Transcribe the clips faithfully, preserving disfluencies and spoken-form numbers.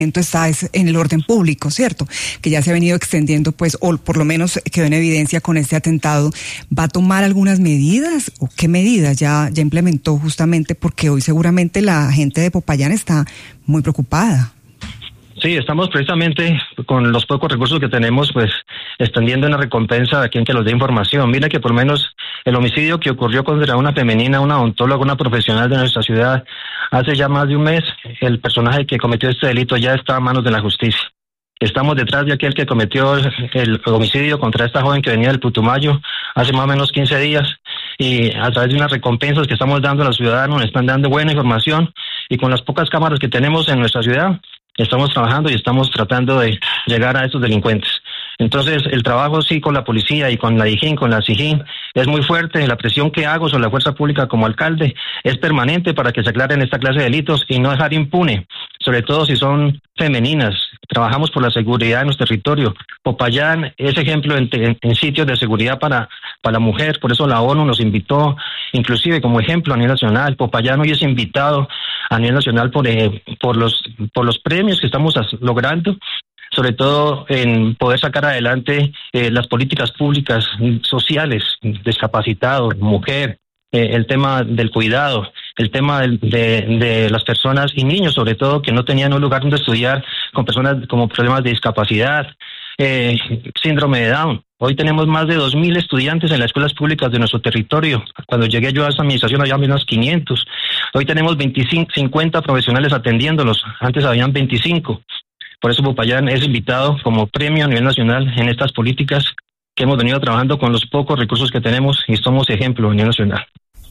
está es en el orden público, ¿cierto? Que ya se ha venido extendiendo, pues, o por lo menos quedó en evidencia con este atentado. ¿Va a tomar algunas medidas o qué medidas ya, ya implementó justamente? Porque hoy seguramente la gente de Popayán está muy preocupada. Sí, estamos precisamente con los pocos recursos que tenemos, pues, extendiendo una recompensa a quien que nos dé información. Mira que por lo menos el homicidio que ocurrió contra una femenina, una odontóloga, una profesional de nuestra ciudad, hace ya más de un mes, el personaje que cometió este delito ya está a manos de la justicia. Estamos detrás de aquel que cometió el homicidio contra esta joven que venía del Putumayo hace más o menos quince días, y a través de unas recompensas que estamos dando a los ciudadanos, nos están dando buena información, y con las pocas cámaras que tenemos en nuestra ciudad, estamos trabajando y estamos tratando de llegar a estos delincuentes. Entonces, el trabajo sí con la policía y con la DIJÍN, con la SIJÍN, es muy fuerte. La presión que hago sobre la fuerza pública como alcalde es permanente para que se aclaren esta clase de delitos y no dejar impune, sobre todo si son femeninas. Trabajamos por la seguridad de nuestro territorio. Popayán es ejemplo en, en, en sitios de seguridad para, para la mujer, por eso la ONU nos invitó, inclusive como ejemplo a nivel nacional. Popayán hoy es invitado a nivel nacional por, eh, por, los, por los premios que estamos as- logrando, sobre todo en poder sacar adelante eh, las políticas públicas sociales, discapacitados, mujer, eh, el tema del cuidado, el tema de, de, de las personas y niños, sobre todo, que no tenían un lugar donde estudiar, con personas como problemas de discapacidad, eh, síndrome de Down. Hoy tenemos más de dos mil estudiantes en las escuelas públicas de nuestro territorio. Cuando llegué yo a esta administración había menos quinientos. Hoy tenemos veinticinco, cincuenta profesionales atendiéndolos. Antes habían veinticinco. Por eso Popayán es invitado como premio a nivel nacional en estas políticas que hemos venido trabajando con los pocos recursos que tenemos y somos ejemplo a nivel nacional.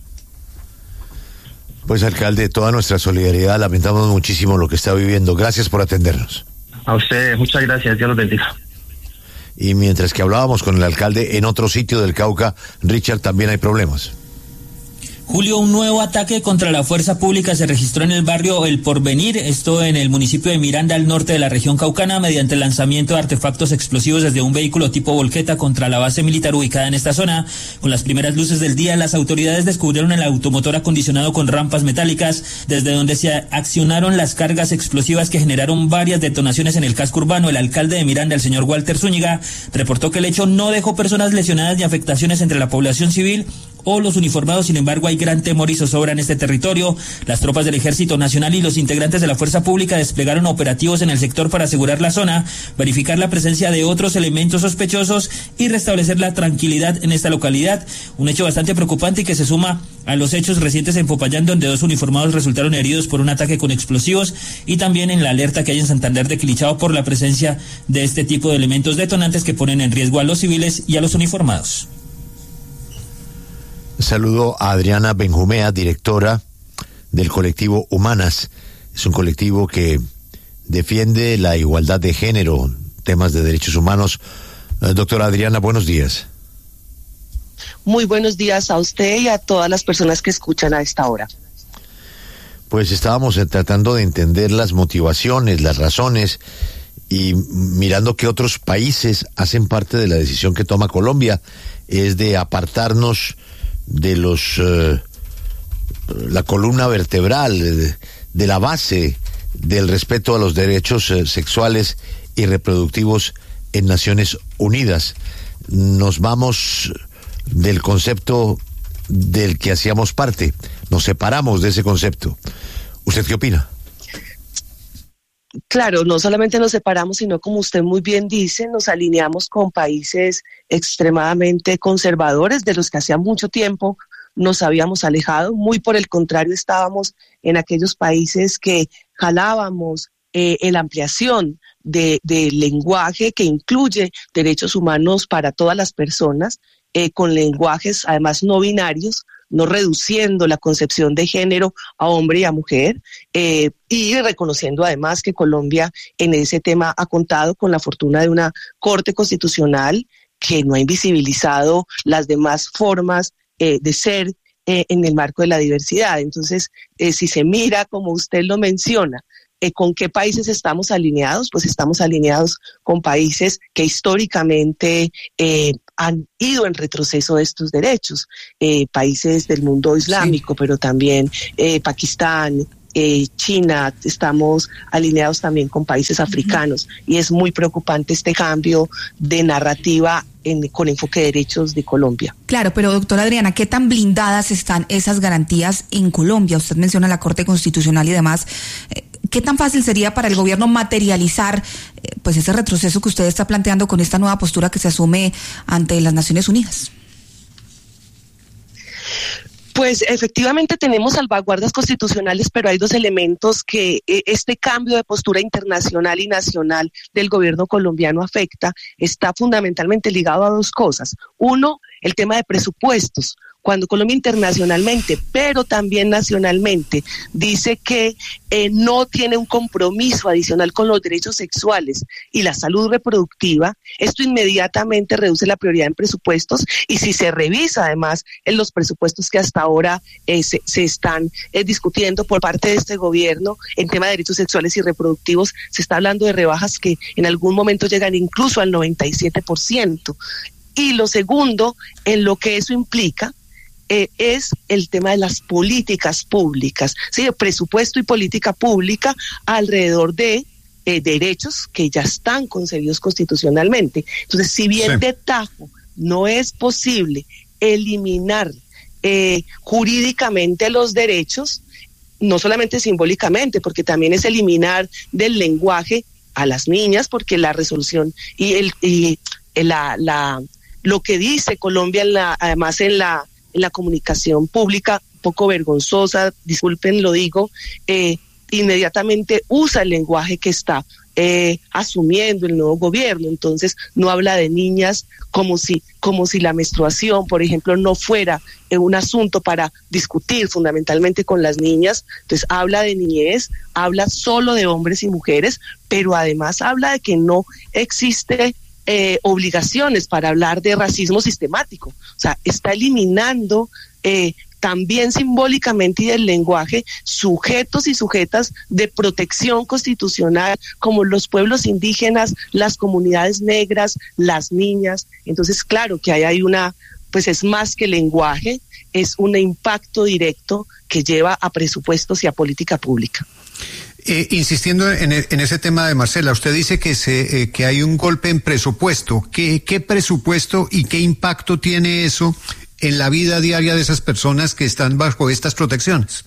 Pues, alcalde, toda nuestra solidaridad, lamentamos muchísimo lo que está viviendo. Gracias por atendernos. A usted, muchas gracias, Dios los bendiga. Y mientras que hablábamos con el alcalde en otro sitio del Cauca, Richard, también hay problemas. Julio, un nuevo ataque contra la fuerza pública se registró en el barrio El Porvenir, esto en el municipio de Miranda, al norte de la región caucana, mediante el lanzamiento de artefactos explosivos desde un vehículo tipo volqueta contra la base militar ubicada en esta zona. Con las primeras luces del día, las autoridades descubrieron el automotor acondicionado con rampas metálicas, desde donde se accionaron las cargas explosivas que generaron varias detonaciones en el casco urbano. El alcalde de Miranda, el señor Walter Zúñiga, reportó que el hecho no dejó personas lesionadas ni afectaciones entre la población civil o los uniformados. Sin embargo, hay gran temor y zozobra en este territorio. Las tropas del Ejército Nacional y los integrantes de la Fuerza Pública desplegaron operativos en el sector para asegurar la zona, verificar la presencia de otros elementos sospechosos y restablecer la tranquilidad en esta localidad. Un hecho bastante preocupante y que se suma a los hechos recientes en Popayán, donde dos uniformados resultaron heridos por un ataque con explosivos, y también en la alerta que hay en Santander de Quilichao por la presencia de este tipo de elementos detonantes que ponen en riesgo a los civiles y a los uniformados. Saludo a Adriana Benjumea, directora del colectivo Humanas. Es un colectivo que defiende la igualdad de género, temas de derechos humanos. Eh, doctora Adriana, buenos días. Muy buenos días a usted y a todas las personas que escuchan a esta hora. Pues estábamos tratando de entender las motivaciones, las razones, y mirando que otros países hacen parte de la decisión que toma Colombia, es de apartarnos de los uh, la columna vertebral, de, de la base del respeto a los derechos uh, sexuales y reproductivos en Naciones Unidas. Nos vamos del concepto del que hacíamos parte, nos separamos de ese concepto. ¿Usted qué opina? Claro, no solamente nos separamos, sino, como usted muy bien dice, nos alineamos con países extremadamente conservadores de los que hacía mucho tiempo nos habíamos alejado. Muy por el contrario, estábamos en aquellos países que jalábamos eh, en la ampliación de, de lenguaje que incluye derechos humanos para todas las personas, eh, con lenguajes además no binarios, no reduciendo la concepción de género a hombre y a mujer, eh, y reconociendo además que Colombia en ese tema ha contado con la fortuna de una Corte Constitucional que no ha invisibilizado las demás formas eh, de ser eh, en el marco de la diversidad. Entonces, eh, si se mira, como usted lo menciona, Eh, ¿con qué países estamos alineados? Pues estamos alineados con países que históricamente eh, han ido en retroceso de estos derechos, eh, países del mundo islámico, sí, pero también eh, Pakistán, eh, China, estamos alineados también con países africanos, y es muy preocupante este cambio de narrativa en, con enfoque de derechos de Colombia. Claro, pero doctora Adriana, ¿qué tan blindadas están esas garantías en Colombia? Usted menciona la Corte Constitucional y demás. ¿Qué tan fácil sería para el gobierno materializar eh, pues ese retroceso que usted está planteando con esta nueva postura que se asume ante las Naciones Unidas? Pues efectivamente tenemos salvaguardas constitucionales, pero hay dos elementos que eh, este cambio de postura internacional y nacional del gobierno colombiano afecta. Está fundamentalmente ligado a dos cosas. Uno, el tema de presupuestos. Cuando Colombia internacionalmente, pero también nacionalmente, dice que eh, no tiene un compromiso adicional con los derechos sexuales y la salud reproductiva, esto inmediatamente reduce la prioridad en presupuestos, y si se revisa además en los presupuestos que hasta ahora eh, se, se están eh, discutiendo por parte de este gobierno en tema de derechos sexuales y reproductivos, se está hablando de rebajas que en algún momento llegan incluso al noventa y siete por ciento. Y lo segundo, en lo que eso implica, Eh, es el tema de las políticas públicas, ¿sí? De presupuesto y política pública alrededor de eh, derechos que ya están concebidos constitucionalmente. Entonces, si bien sí. de tajo no es posible eliminar eh, jurídicamente los derechos, no solamente simbólicamente, porque también es eliminar del lenguaje a las niñas, porque la resolución y el y la, la lo que dice Colombia en la, además en la en la comunicación pública, poco vergonzosa, disculpen lo digo, eh, inmediatamente usa el lenguaje que está eh, asumiendo el nuevo gobierno. Entonces no habla de niñas como si, como si la menstruación, por ejemplo, no fuera eh, un asunto para discutir fundamentalmente con las niñas. Entonces habla de niñez, habla solo de hombres y mujeres, pero además habla de que no existe Eh, obligaciones para hablar de racismo sistemático. O sea, está eliminando eh, también simbólicamente y del lenguaje sujetos y sujetas de protección constitucional como los pueblos indígenas, las comunidades negras, las niñas. Entonces, claro que ahí hay una, pues es más que lenguaje, es un impacto directo que lleva a presupuestos y a política pública. Eh, insistiendo en, en ese tema de Marcela, usted dice que se eh, que hay un golpe en presupuesto. ¿Qué, qué presupuesto y qué impacto tiene eso en la vida diaria de esas personas que están bajo estas protecciones?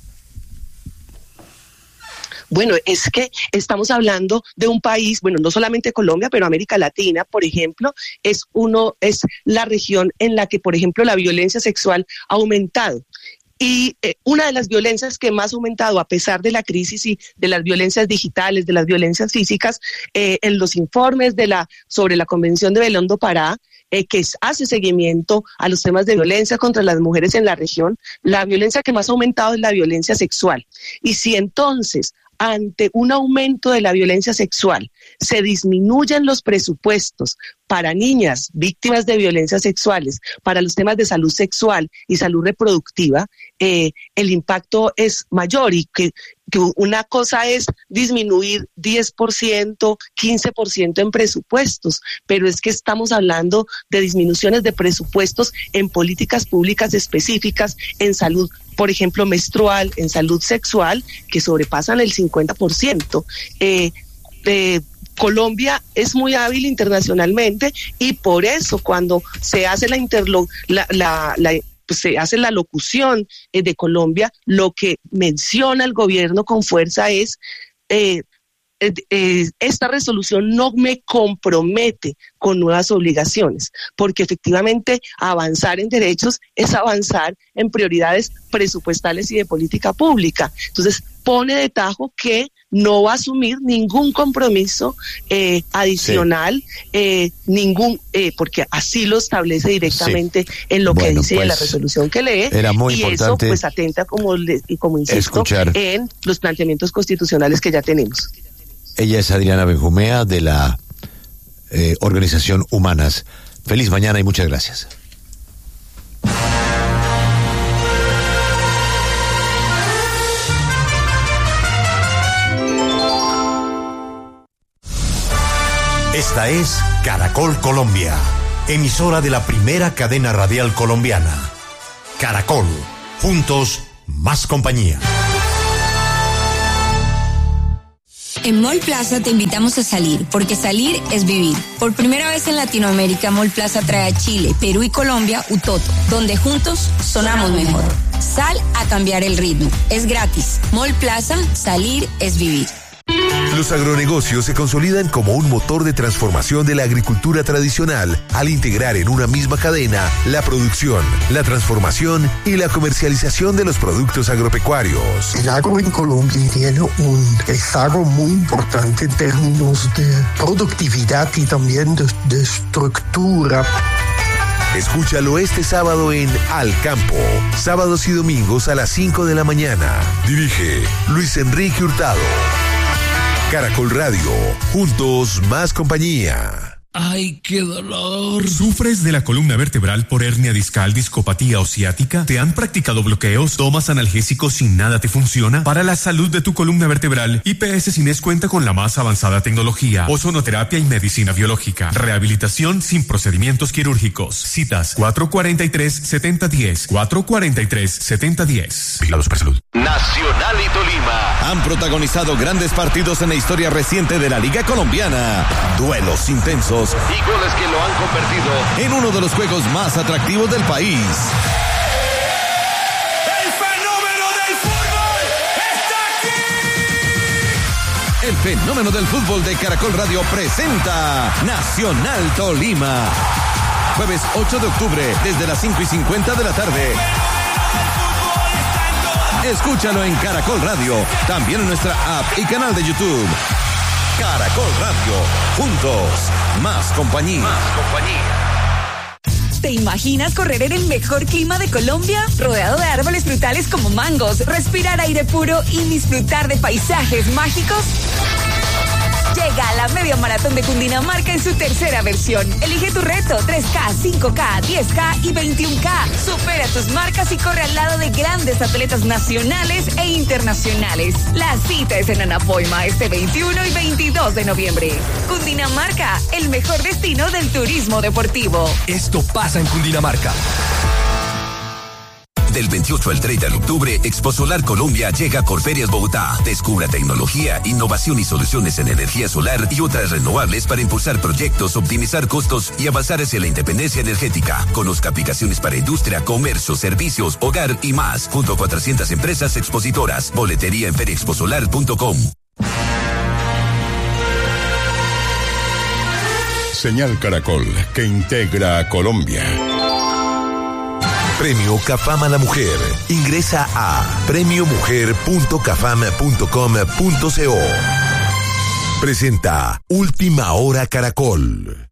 Bueno, es que estamos hablando de un país, bueno, no solamente Colombia, pero América Latina, por ejemplo, es uno, es la región en la que, por ejemplo, la violencia sexual ha aumentado. Y eh, una de las violencias que más ha aumentado, a pesar de la crisis y de las violencias digitales, de las violencias físicas, eh, en los informes de la sobre la Convención de Belém do Pará, eh, que hace seguimiento a los temas de violencia contra las mujeres en la región, la violencia que más ha aumentado es la violencia sexual. Y si entonces, ante un aumento de la violencia sexual, se disminuyen los presupuestos para niñas víctimas de violencias sexuales, para los temas de salud sexual y salud reproductiva, eh, el impacto es mayor, y que, que una cosa es disminuir diez por ciento, quince por ciento en presupuestos, pero es que estamos hablando de disminuciones de presupuestos en políticas públicas específicas, en salud, por ejemplo, menstrual, en salud sexual, que sobrepasan el cincuenta por ciento. Eh, eh, Colombia es muy hábil internacionalmente, y por eso cuando se hace la interlo, la, la, la pues se hace la locución eh, de Colombia, lo que menciona el gobierno con fuerza es eh, eh, eh, esta resolución no me compromete con nuevas obligaciones, porque efectivamente avanzar en derechos es avanzar en prioridades presupuestales y de política pública. Entonces pone de tajo que no va a asumir ningún compromiso eh, adicional, sí. eh, ningún, eh, porque así lo establece directamente sí. en lo bueno, que dice pues, la resolución que lee, era muy y importante eso pues atenta, como, le, y como insisto, escuchar. en los planteamientos constitucionales que ya tenemos. Ella es Adriana Benjumea, de la eh, organización Humanas. Feliz mañana y muchas gracias. Esta es Caracol Colombia, emisora de la primera cadena radial colombiana. Caracol, juntos, más compañía. En Mall Plaza te invitamos a salir, porque salir es vivir. Por primera vez en Latinoamérica, Mall Plaza trae a Chile, Perú y Colombia Utoto, donde juntos sonamos mejor. Sal a cambiar el ritmo. Es gratis. Mall Plaza, salir es vivir. Los agronegocios se consolidan como un motor de transformación de la agricultura tradicional al integrar en una misma cadena la producción, la transformación y la comercialización de los productos agropecuarios. El agro en Colombia tiene un rezago muy importante en términos de productividad y también de, de estructura. Escúchalo este sábado en Al Campo, sábados y domingos a las cinco de la mañana. Dirige Luis Enrique Hurtado. Caracol Radio, juntos más compañía. ¡Ay, qué dolor! ¿Sufres de la columna vertebral por hernia discal, discopatía o ciática? ¿Te han practicado bloqueos? ¿Tomas analgésicos sin nada te funciona? Para la salud de tu columna vertebral, I P S Cines cuenta con la más avanzada tecnología, ozonoterapia y medicina biológica. Rehabilitación sin procedimientos quirúrgicos. Citas cuatro cuatro tres, siete cero uno cero, cuatro cuatro tres, siete cero uno cero. Vigilado Supersalud. Nacional y Tolima han protagonizado grandes partidos en la historia reciente de la Liga Colombiana. Duelos intensos y goles que lo han convertido en uno de los juegos más atractivos del país. ¡El fenómeno del fútbol está aquí! El fenómeno del fútbol de Caracol Radio presenta Nacional Tolima. Jueves ocho de octubre, desde las cinco y cincuenta de la tarde. Escúchalo en Caracol Radio, también en nuestra app y canal de YouTube. Caracol Radio, juntos, más compañía. Más compañía. ¿Te imaginas correr en el mejor clima de Colombia? Rodeado de árboles frutales como mangos, respirar aire puro y disfrutar de paisajes mágicos. Llega a la Media Maratón de Cundinamarca en su tercera versión. Elige tu reto, tres K, cinco K, diez K y veintiún K. Supera tus marcas y corre al lado de grandes atletas nacionales e internacionales. La cita es en Anapoima este veintiuno y veintidós de noviembre. Cundinamarca, el mejor destino del turismo deportivo. Esto pasa en Cundinamarca. Del veintiocho al treinta de octubre, Expo Solar Colombia llega a Corferias Bogotá. Descubra tecnología, innovación y soluciones en energía solar y otras renovables para impulsar proyectos, optimizar costos y avanzar hacia la independencia energética. Conozca aplicaciones para industria, comercio, servicios, hogar y más, junto a cuatrocientas empresas expositoras. Boletería en feria expo solar punto com. Señal Caracol, que integra a Colombia. Premio CAFAM a la Mujer. Ingresa a premio mujer punto cafam punto com punto co. Presenta Última Hora Caracol.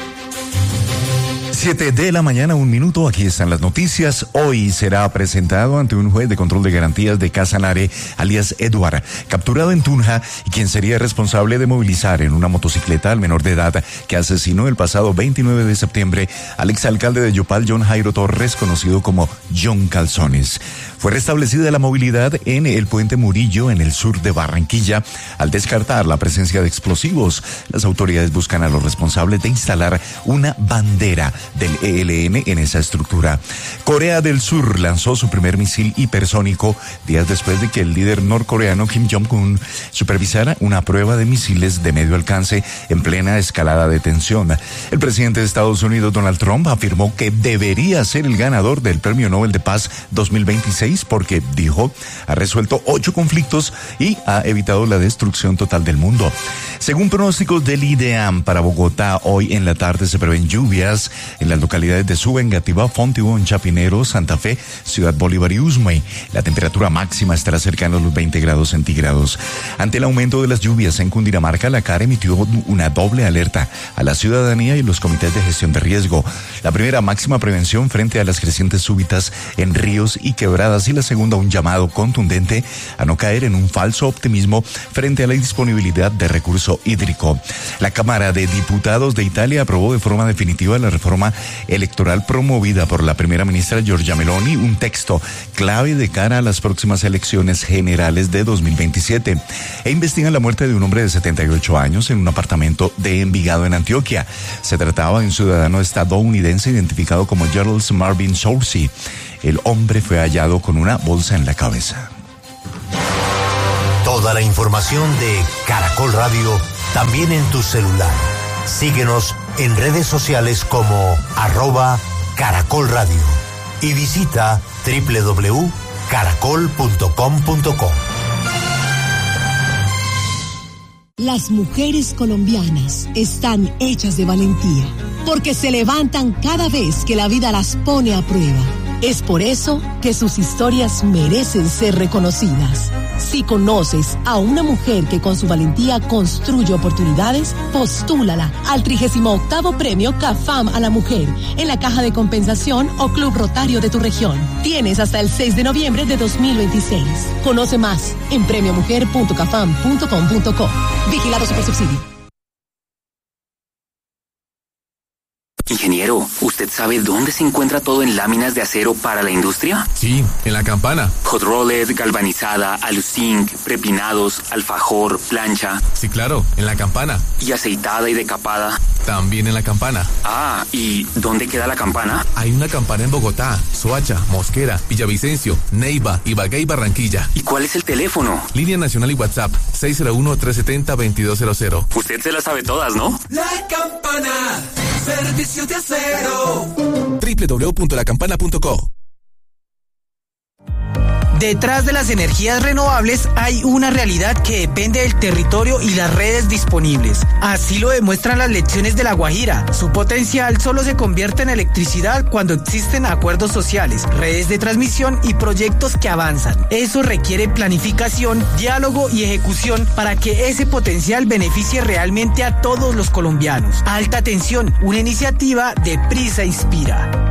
Siete de la mañana, un minuto, aquí están las noticias. Hoy será presentado ante un juez de control de garantías de Casanare, alias Edward, capturado en Tunja, y quien sería responsable de movilizar en una motocicleta al menor de edad que asesinó el pasado veintinueve de septiembre al exalcalde de Yopal, John Jairo Torres, conocido como John Calzones. Fue restablecida la movilidad en el puente Murillo, en el sur de Barranquilla, al descartar la presencia de explosivos. Las autoridades buscan a los responsables de instalar una bandera del E L N en esa estructura. Corea del Sur lanzó su primer misil hipersónico días después de que el líder norcoreano Kim Jong-un supervisara una prueba de misiles de medio alcance en plena escalada de tensión. El presidente de Estados Unidos, Donald Trump, afirmó que debería ser el ganador del Premio Nobel de Paz dos mil veintiséis porque, dijo, ha resuelto ocho conflictos y ha evitado la destrucción total del mundo. Según pronósticos del IDEAM, para Bogotá, hoy en la tarde se prevén lluvias en las localidades de Suba, Engativá, Fontibón, Chapinero, Santa Fe, Ciudad Bolívar y Usme. La temperatura máxima estará cercana a los veinte grados centígrados. Ante el aumento de las lluvias en Cundinamarca, la C A R emitió una doble alerta a la ciudadanía y los comités de gestión de riesgo. La primera, máxima prevención frente a las crecientes súbitas en ríos y quebradas, y la segunda, un llamado contundente a no caer en un falso optimismo frente a la indisponibilidad de recurso hídrico. La Cámara de Diputados de Italia aprobó de forma definitiva la reforma electoral promovida por la primera ministra Giorgia Meloni, un texto clave de cara a las próximas elecciones generales de dos mil veintisiete. E investigan la muerte de un hombre de setenta y ocho años en un apartamento de Envigado, en Antioquia. Se trataba de un ciudadano estadounidense identificado como Gerald Marvin Soucy. El hombre fue hallado con una bolsa en la cabeza. Toda la información de Caracol Radio también en tu celular. Síguenos en redes sociales como arroba Caracol Radio y visita doble u doble u doble u punto caracol punto com punto co. Las mujeres colombianas están hechas de valentía, porque se levantan cada vez que la vida las pone a prueba. Es por eso que sus historias merecen ser reconocidas. Si conoces a una mujer que con su valentía construye oportunidades, postúlala al trigésimo octavo Premio CAFAM a la Mujer en la Caja de Compensación o Club Rotario de tu región. Tienes hasta el seis de noviembre de dos mil veintiséis. Conoce más en premio mujer punto cafam punto com punto co. Vigilado Supersubsidio. Ingeniero, ¿usted sabe dónde se encuentra todo en láminas de acero para la industria? Sí, en la Campana. Hot rolled, galvanizada, aluzinc, prepinados, alfajor, plancha. Sí, claro, en la Campana. ¿Y aceitada y decapada? También en la Campana. Ah, ¿y dónde queda la Campana? Hay una Campana en Bogotá, Soacha, Mosquera, Villavicencio, Neiva, Ibagué y Barranquilla. ¿Y cuál es el teléfono? Línea nacional y WhatsApp, seis cero uno, tres siete cero, dos dos cero cero. Usted se las sabe todas, ¿no? La Campana, servicio de acero. doble u doble u doble u punto la campana punto co. Detrás de las energías renovables hay una realidad que depende del territorio y las redes disponibles. Así lo demuestran las lecciones de La Guajira. Su potencial solo se convierte en electricidad cuando existen acuerdos sociales, redes de transmisión y proyectos que avanzan. Eso requiere planificación, diálogo y ejecución para que ese potencial beneficie realmente a todos los colombianos. Alta Tensión, una iniciativa de Prisa Inspira.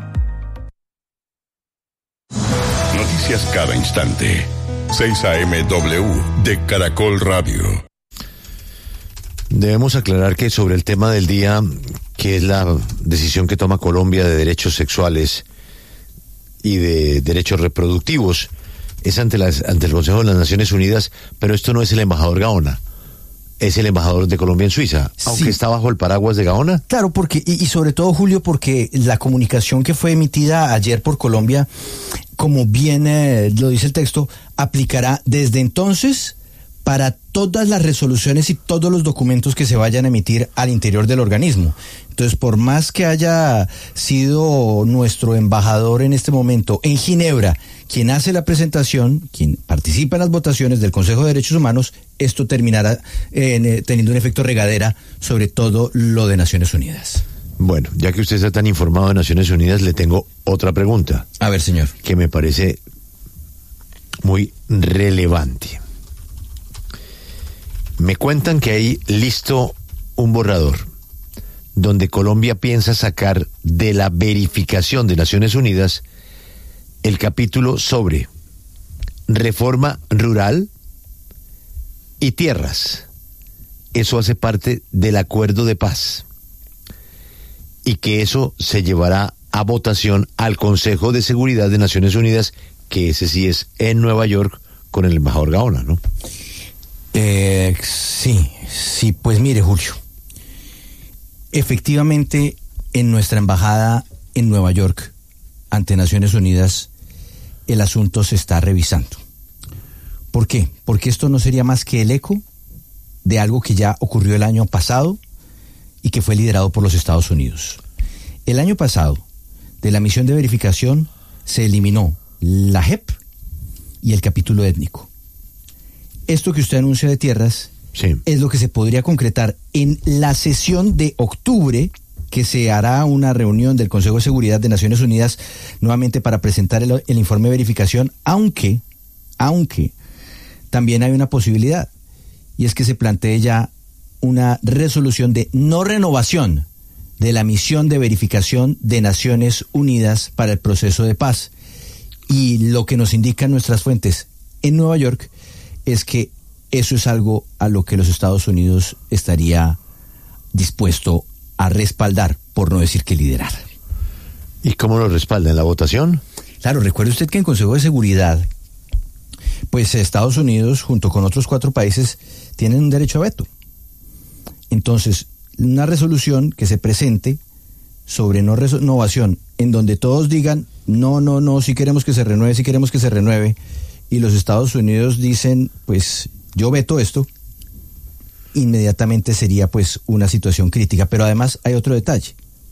Noticias cada instante. seis A M W de Caracol Radio. Debemos aclarar que sobre el tema del día, que es la decisión que toma Colombia de derechos sexuales y de derechos reproductivos, es ante, las, ante el Consejo de las Naciones Unidas, pero esto no es el embajador Gaona. Es el embajador de Colombia en Suiza, aunque sí está bajo el paraguas de Gaona. Claro, porque y, y sobre todo, Julio, porque la comunicación que fue emitida ayer por Colombia, como bien eh, lo dice el texto, aplicará desde entonces para todas las resoluciones y todos los documentos que se vayan a emitir al interior del organismo. Entonces, por más que haya sido nuestro embajador en este momento en Ginebra quien hace la presentación, quien participa en las votaciones del Consejo de Derechos Humanos, esto terminará eh, teniendo un efecto regadera sobre todo lo de Naciones Unidas. Bueno, ya que usted está tan informado de Naciones Unidas, le tengo otra pregunta. A ver, señor. Que me parece muy relevante. Me cuentan que hay listo un borrador donde Colombia piensa sacar de la verificación de Naciones Unidas el capítulo sobre reforma rural y tierras. Eso hace parte del acuerdo de paz y que eso se llevará a votación al Consejo de Seguridad de Naciones Unidas, que ese sí es en Nueva York con el embajador Gaona, ¿no? Eh, sí, sí, pues mire, Julio, efectivamente en nuestra embajada en Nueva York ante Naciones Unidas el asunto se está revisando. ¿Por qué? Porque esto no sería más que el eco de algo que ya ocurrió el año pasado y que fue liderado por los Estados Unidos. El año pasado, de la misión de verificación, se eliminó la J E P y el capítulo étnico. Esto que usted anuncia de tierras sí. es lo que se podría concretar en la sesión de octubre, que se hará una reunión del Consejo de Seguridad de Naciones Unidas nuevamente para presentar el, el informe de verificación, aunque, aunque también hay una posibilidad, y es que se plantee ya una resolución de no renovación de la misión de verificación de Naciones Unidas para el proceso de paz. Y lo que nos indican nuestras fuentes en Nueva York es que eso es algo a lo que los Estados Unidos estaría dispuesto a respaldar, por no decir que liderar. ¿Y cómo lo respalda? ¿En la votación? Claro, recuerde usted que en Consejo de Seguridad, pues Estados Unidos, junto con otros cuatro países, tienen un derecho a veto. Entonces, una resolución que se presente sobre no renovación, en donde todos digan, no, no, no, si queremos que se renueve, si queremos que se renueve, y los Estados Unidos dicen, pues yo veto esto, inmediatamente sería pues una situación crítica. Pero además hay otro detalle.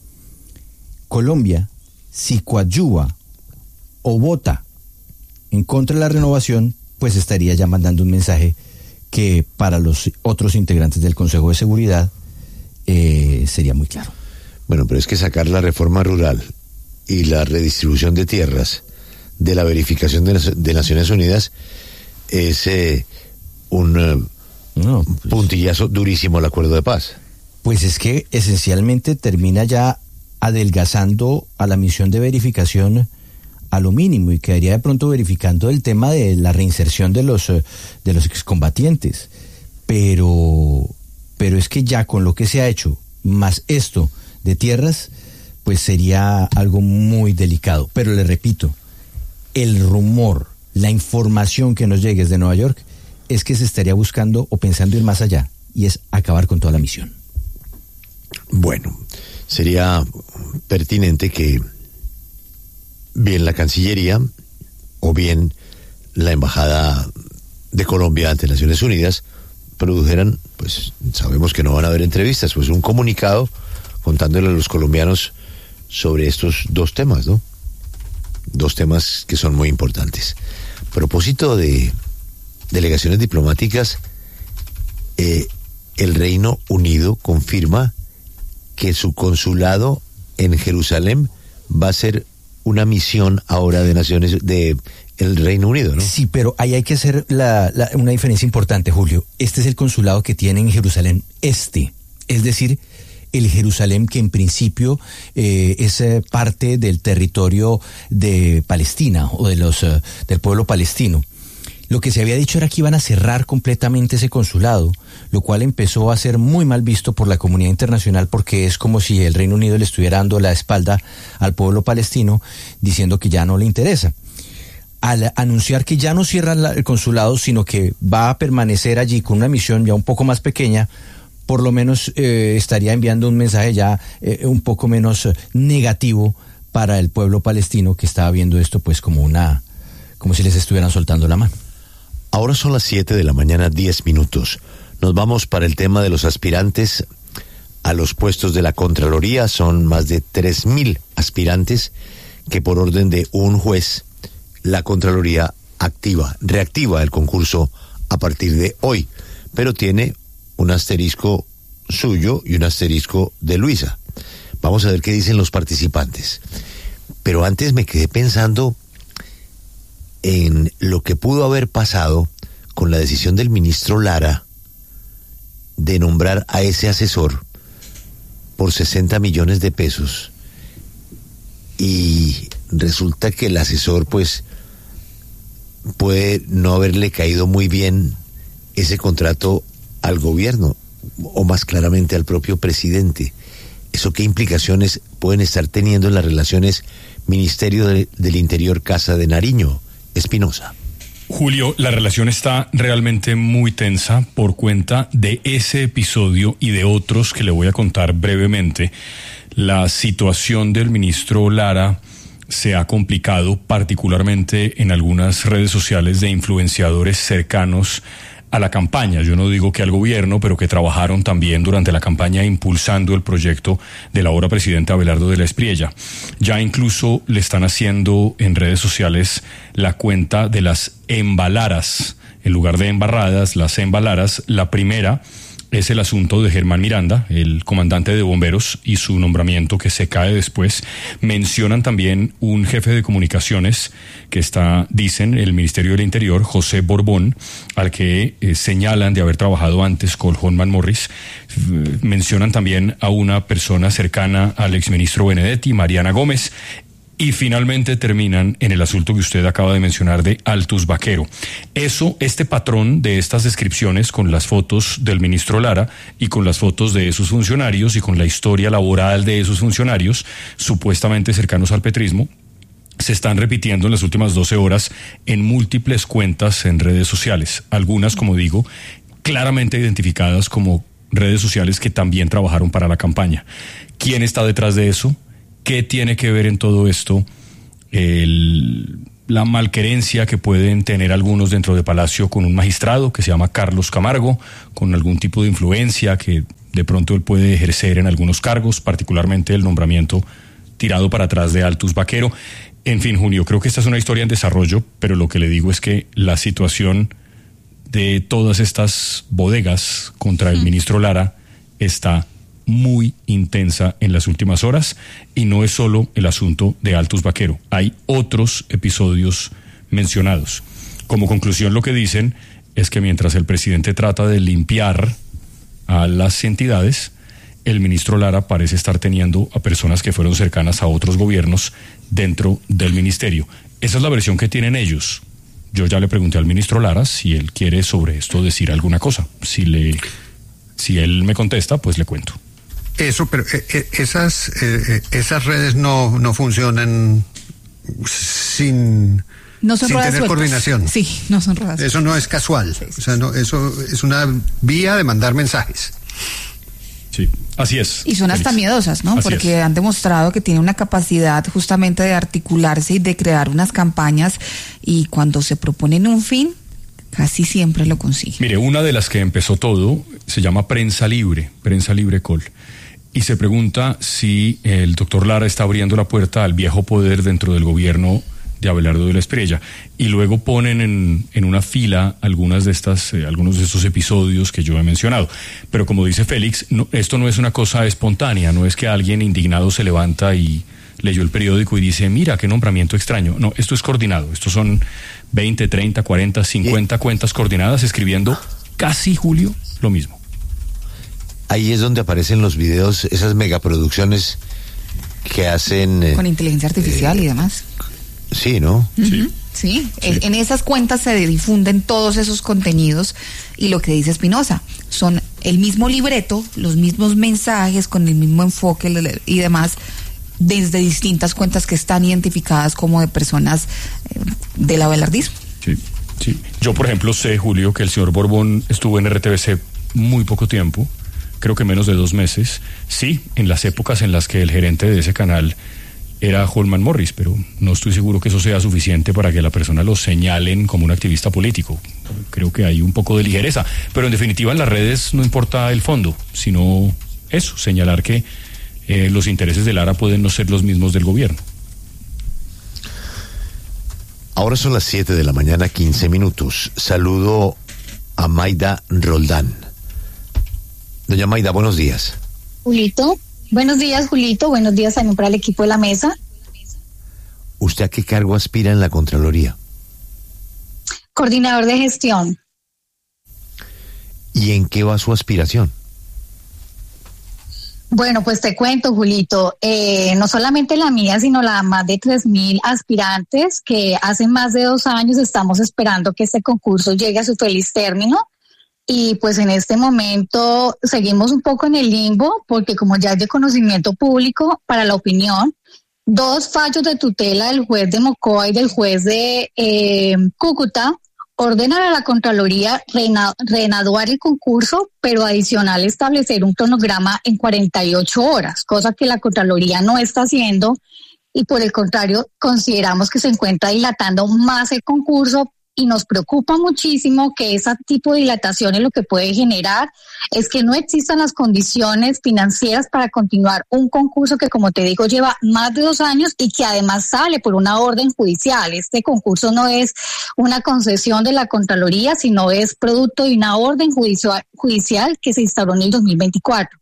Colombia, si coadyuva o vota en contra de la renovación, pues estaría ya mandando un mensaje que para los otros integrantes del Consejo de Seguridad eh, sería muy claro. Bueno, pero es que sacar la reforma rural y la redistribución de tierras de la verificación de, de Naciones Unidas es eh, un eh, no, pues, puntillazo durísimo al acuerdo de paz. Pues es que esencialmente termina ya adelgazando a la misión de verificación a lo mínimo y quedaría de pronto verificando el tema de la reinserción de los de los excombatientes. Pero, pero es que ya con lo que se ha hecho, más esto de tierras, pues sería algo muy delicado. Pero le repito, el rumor, la información que nos llegue desde Nueva York es que se estaría buscando o pensando ir más allá, y es acabar con toda la misión. Bueno, sería pertinente que bien la Cancillería o bien la Embajada de Colombia ante Naciones Unidas produjeran, pues sabemos que no van a haber entrevistas, pues un comunicado contándole a los colombianos sobre estos dos temas, ¿no? Dos temas que son muy importantes. A propósito de delegaciones diplomáticas, eh, el Reino Unido confirma que su consulado en Jerusalén va a ser una misión ahora de Naciones de el Reino Unido, ¿no? Sí, pero ahí hay que hacer la, la, una diferencia importante, Julio. Este es el consulado que tiene en Jerusalén Este, es decir, el Jerusalén que en principio eh, es eh, parte del territorio de Palestina o de los uh, del pueblo palestino. Lo que se había dicho era que iban a cerrar completamente ese consulado, lo cual empezó a ser muy mal visto por la comunidad internacional porque es como si el Reino Unido le estuviera dando la espalda al pueblo palestino diciendo que ya no le interesa. Al anunciar que ya no cierra el consulado, sino que va a permanecer allí con una misión ya un poco más pequeña, por lo menos eh, estaría enviando un mensaje ya eh, un poco menos eh, negativo para el pueblo palestino que estaba viendo esto pues como una, como si les estuvieran soltando la mano. Ahora son las siete de la mañana, diez minutos. Nos vamos para el tema de los aspirantes a los puestos de la Contraloría. Son más de tres mil aspirantes que por orden de un juez, la Contraloría activa, reactiva el concurso a partir de hoy, pero tiene un asterisco suyo y un asterisco de Luisa. Vamos a ver qué dicen los participantes. Pero antes me quedé pensando en lo que pudo haber pasado con la decisión del ministro Lara de nombrar a ese asesor por sesenta millones de pesos. Y resulta que el asesor pues puede no haberle caído muy bien ese contrato al gobierno, o más claramente al propio presidente. ¿Eso qué implicaciones pueden estar teniendo en las relaciones Ministerio de, del Interior, Casa de Nariño? Espinosa. Julio, la relación está realmente muy tensa por cuenta de ese episodio y de otros que le voy a contar brevemente. La situación del ministro Lara se ha complicado particularmente en algunas redes sociales de influenciadores cercanos a la campaña. Yo no digo que al gobierno, pero que trabajaron también durante la campaña impulsando el proyecto del ahora presidente Abelardo de la Espriella. Ya incluso le están haciendo en redes sociales la cuenta de las embalaras, en lugar de embarradas, las embalaras. La primera es el asunto de Germán Miranda, el comandante de bomberos, y su nombramiento que se cae después. Mencionan también un jefe de comunicaciones que está, dicen, el Ministerio del Interior, José Borbón, al que eh, señalan de haber trabajado antes con Holman Morris. Eh, mencionan también a una persona cercana al exministro Benedetti, Mariana Gómez. Y finalmente terminan en el asunto que usted acaba de mencionar de Altus Vaquero. Eso, este patrón de estas descripciones con las fotos del ministro Lara y con las fotos de esos funcionarios y con la historia laboral de esos funcionarios, supuestamente cercanos al petrismo, se están repitiendo en las últimas doce horas en múltiples cuentas en redes sociales. Algunas, como digo, claramente identificadas como redes sociales que también trabajaron para la campaña. ¿Quién está detrás de eso? ¿Qué tiene que ver en todo esto el la malquerencia que pueden tener algunos dentro de Palacio con un magistrado que se llama Carlos Camargo, con algún tipo de influencia que de pronto él puede ejercer en algunos cargos, particularmente el nombramiento tirado para atrás de Altus Vaquero. En fin, Junio, creo que esta es una historia en desarrollo, pero lo que le digo es que la situación de todas estas bodegas contra el ministro Lara está muy intensa en las últimas horas, y no es solo el asunto de Altus Vaquero, hay otros episodios mencionados. Como conclusión, lo que dicen es que mientras el presidente trata de limpiar a las entidades, el ministro Lara parece estar teniendo a personas que fueron cercanas a otros gobiernos dentro del ministerio. Esa es la versión que tienen ellos. Yo ya le pregunté al ministro Lara si él quiere sobre esto decir alguna cosa. Si le, si él me contesta, pues le cuento. Eso, pero eh, esas eh, esas redes no, no funcionan sin, no son sin tener sueltas. Coordinación. Sí, no son ruedas. Eso no es casual. Sí, sí. O sea, no, eso es una vía de mandar mensajes. Sí, así es. Y son hasta miedosas, ¿no? Así Porque es. han demostrado que tienen una capacidad justamente de articularse y de crear unas campañas, y cuando se proponen un fin, casi siempre lo consiguen. Mire, una de las que empezó todo se llama Prensa Libre, Prensa Libre Col, y se pregunta si el doctor Lara está abriendo la puerta al viejo poder dentro del gobierno de Abelardo de la Espriella, y luego ponen en, en una fila algunas de estas, eh, algunos de estos episodios que yo he mencionado. Pero como dice Félix, no, esto no es una cosa espontánea, no es que alguien indignado se levanta y leyó el periódico y dice, mira, qué nombramiento extraño. No, esto es coordinado, estos son veinte, treinta, cuarenta, cincuenta cuentas coordinadas escribiendo casi, Julio, lo mismo. Ahí es donde aparecen los videos, esas megaproducciones que hacen... Eh, con inteligencia artificial eh, y demás. Sí, ¿no? Uh-huh. Sí. Sí, sí. En esas cuentas se difunden todos esos contenidos, y lo que dice Espinosa, son el mismo libreto, los mismos mensajes con el mismo enfoque y demás, desde distintas cuentas que están identificadas como de personas eh, del abelardismo. Sí, sí. Yo, por ejemplo, sé, Julio, que el señor Borbón estuvo en R T V C muy poco tiempo, creo que menos de dos meses, sí, en las épocas en las que el gerente de ese canal era Holman Morris, pero no estoy seguro que eso sea suficiente para que la persona lo señalen como un activista político. Creo que hay un poco de ligereza, pero en definitiva en las redes no importa el fondo, sino eso, señalar que eh, los intereses de Lara pueden no ser los mismos del gobierno. Ahora son las siete de la mañana, quince minutos. Saludo a Maida Roldán. Doña Maida, buenos días. Julito, buenos días, Julito. Buenos días también para el equipo de la mesa. ¿Usted a qué cargo aspira en la Contraloría? Coordinador de gestión. ¿Y en qué va su aspiración? Bueno, pues te cuento, Julito, eh, no solamente la mía, sino la más de tres mil aspirantes que hace más de dos años estamos esperando que este concurso llegue a su feliz término. Y pues en este momento seguimos un poco en el limbo, porque como ya es de conocimiento público para la opinión, dos fallos de tutela del juez de Mocoa y del juez de eh, Cúcuta ordenan a la Contraloría reena, reanudar el concurso, pero adicional establecer un cronograma en cuarenta y ocho horas, cosa que la Contraloría no está haciendo, y por el contrario consideramos que se encuentra dilatando más el concurso. Y nos preocupa muchísimo que ese tipo de dilataciones lo que puede generar es que no existan las condiciones financieras para continuar un concurso que, como te digo, lleva más de dos años y que además sale por una orden judicial. Este concurso no es una concesión de la Contraloría, sino es producto de una orden judicial, judicial que se instauró en el dos mil veinticuatro.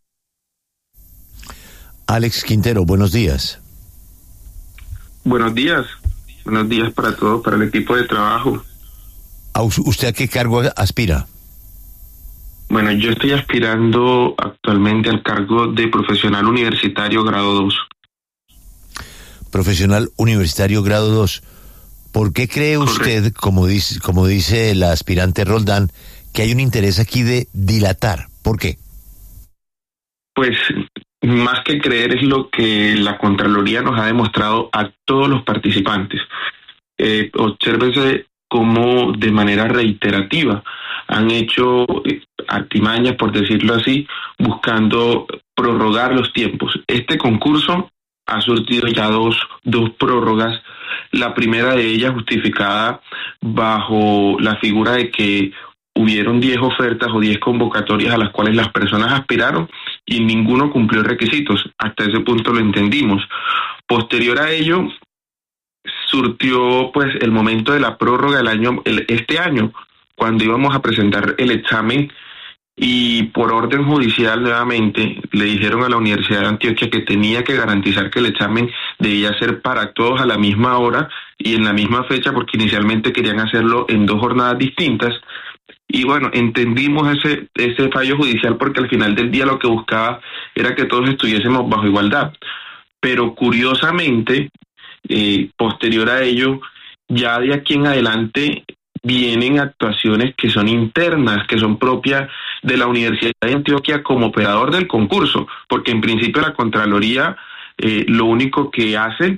Alex Quintero, buenos días. Buenos días. Buenos días para todos, para el equipo de trabajo. ¿Usted a qué cargo aspira? Bueno, yo estoy aspirando actualmente al cargo de profesional universitario grado dos. Profesional universitario grado dos. ¿Por qué cree Correcto. usted, como dice, como dice la aspirante Roldán, que hay un interés aquí de dilatar? ¿Por qué? Pues más que creer es lo que la Contraloría nos ha demostrado a todos los participantes. Eh, obsérvese cómo de manera reiterativa han hecho artimañas, por decirlo así, buscando prorrogar los tiempos. Este concurso ha surtido ya dos, dos prórrogas. La primera de ellas justificada bajo la figura de que hubieron diez ofertas o diez convocatorias a las cuales las personas aspiraron y ninguno cumplió requisitos. Hasta ese punto lo entendimos. Posterior a ello, surtió pues el momento de la prórroga del año, el, este año, cuando íbamos a presentar el examen, y por orden judicial nuevamente le dijeron a la Universidad de Antioquia que tenía que garantizar que el examen debía ser para todos a la misma hora y en la misma fecha, porque inicialmente querían hacerlo en dos jornadas distintas. Y bueno, entendimos ese ese fallo judicial porque al final del día lo que buscaba era que todos estuviésemos bajo igualdad. Pero curiosamente, eh, posterior a ello, ya de aquí en adelante vienen actuaciones que son internas, que son propias de la Universidad de Antioquia como operador del concurso, porque en principio la Contraloría eh, lo único que hace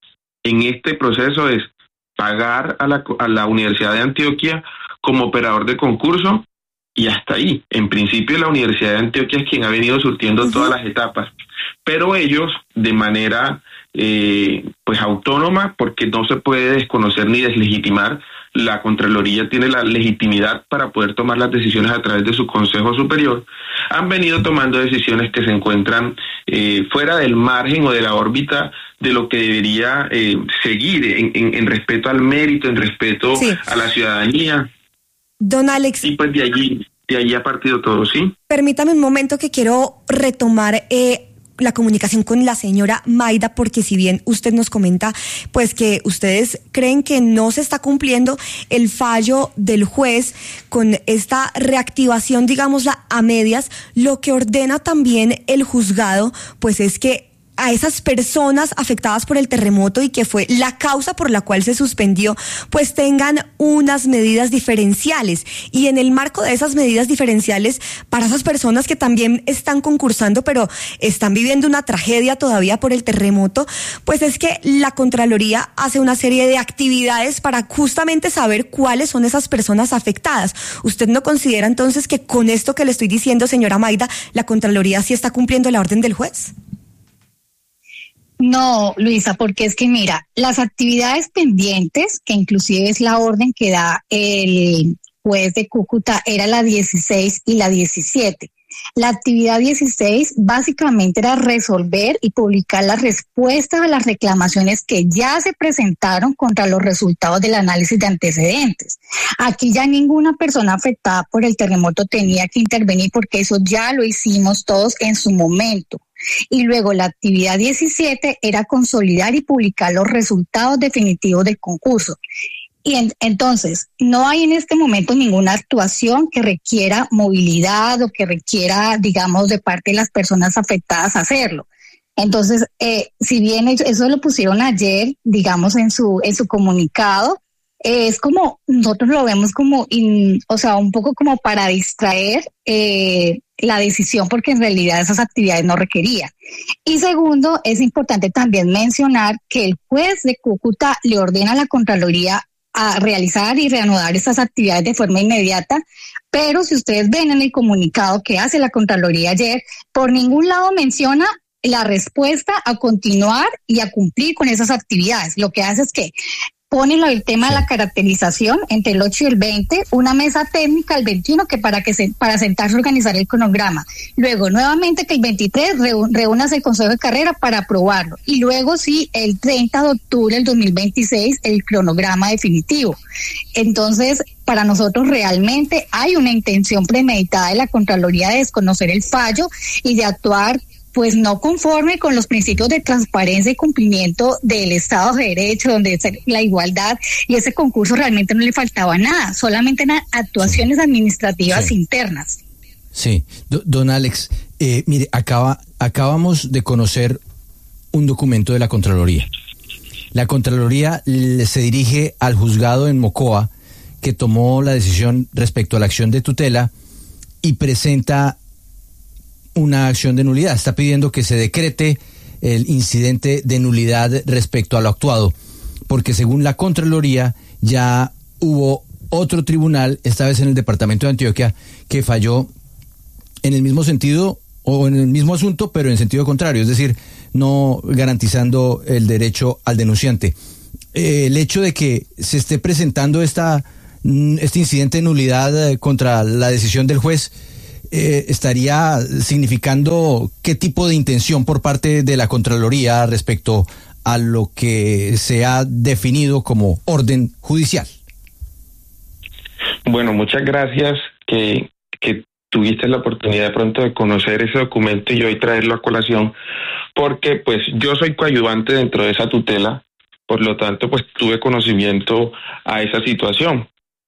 en este proceso es pagar a la, a la Universidad de Antioquia como operador de concurso y hasta ahí. En principio la Universidad de Antioquia es quien ha venido surtiendo uh-huh. todas las etapas, pero ellos de manera eh, pues autónoma, porque no se puede desconocer ni deslegitimar, la Contraloría tiene la legitimidad para poder tomar las decisiones a través de su Consejo Superior, han venido tomando decisiones que se encuentran eh, fuera del margen o de la órbita de lo que debería eh, seguir en, en, en respeto al mérito, en respeto sí. a la ciudadanía. Don Alex. Y pues de allí, de allí ha partido todo, ¿sí? Permítame un momento que quiero retomar eh, la comunicación con la señora Mayda, porque si bien usted nos comenta pues que ustedes creen que no se está cumpliendo el fallo del juez con esta reactivación, digámosla, a medias, lo que ordena también el juzgado pues es que a esas personas afectadas por el terremoto y que fue la causa por la cual se suspendió, pues tengan unas medidas diferenciales. Y en el marco de esas medidas diferenciales, para esas personas que también están concursando, pero están viviendo una tragedia todavía por el terremoto, pues es que la Contraloría hace una serie de actividades para justamente saber cuáles son esas personas afectadas. ¿Usted no considera entonces que con esto que le estoy diciendo, señora Mayda, la Contraloría sí está cumpliendo la orden del juez? No, Luisa, porque es que mira, las actividades pendientes, que inclusive es la orden que da el juez de Cúcuta, era la dieciséis y la diecisiete. La actividad dieciséis básicamente era resolver y publicar las respuestas a las reclamaciones que ya se presentaron contra los resultados del análisis de antecedentes. Aquí ya ninguna persona afectada por el terremoto tenía que intervenir porque eso ya lo hicimos todos en su momento. Y luego la actividad diecisiete era consolidar y publicar los resultados definitivos del concurso. Y en, entonces, no hay en este momento ninguna actuación que requiera movilidad o que requiera, digamos, de parte de las personas afectadas hacerlo. Entonces, eh, si bien ellos, eso lo pusieron ayer, digamos, en su en su comunicado, eh, es como, nosotros lo vemos como, in, o sea, un poco como para distraer eh, la decisión, porque en realidad esas actividades no requerían. Y segundo, es importante también mencionar que el juez de Cúcuta le ordena a la Contraloría a realizar y reanudar estas actividades de forma inmediata, pero si ustedes ven en el comunicado que hace la Contraloría ayer, por ningún lado menciona la respuesta a continuar y a cumplir con esas actividades. Lo que hace es que pone el tema de la caracterización entre el ocho y el veinte, una mesa técnica el veintiuno que para que se, para sentarse a organizar el cronograma. Luego, nuevamente que el veintitrés reúnase el Consejo de Carrera para aprobarlo. Y luego sí, el treinta de octubre del dos mil veintiséis, el cronograma definitivo. Entonces, para nosotros realmente hay una intención premeditada de la Contraloría de desconocer el fallo y de actuar pues no conforme con los principios de transparencia y cumplimiento del Estado de Derecho, donde la igualdad, y ese concurso realmente no le faltaba nada, solamente eran actuaciones administrativas sí. internas. Sí, Do, don Alex, eh, mire, acaba, acabamos de conocer un documento de la Contraloría. La Contraloría se dirige al juzgado en Mocoa, que tomó la decisión respecto a la acción de tutela y presenta una acción de nulidad. Está pidiendo que se decrete el incidente de nulidad respecto a lo actuado, porque según la Contraloría ya hubo otro tribunal, esta vez en el departamento de Antioquia, que falló en el mismo sentido o en el mismo asunto, pero en sentido contrario, es decir, no garantizando el derecho al denunciante. Eh, el hecho de que se esté presentando esta, este incidente de nulidad eh, contra la decisión del juez, eh, estaría significando qué tipo de intención por parte de la Contraloría respecto a lo que se ha definido como orden judicial. Bueno, muchas gracias que, que tuviste la oportunidad de pronto de conocer ese documento y hoy traerlo a colación, porque pues yo soy coayudante dentro de esa tutela, por lo tanto pues tuve conocimiento a esa situación.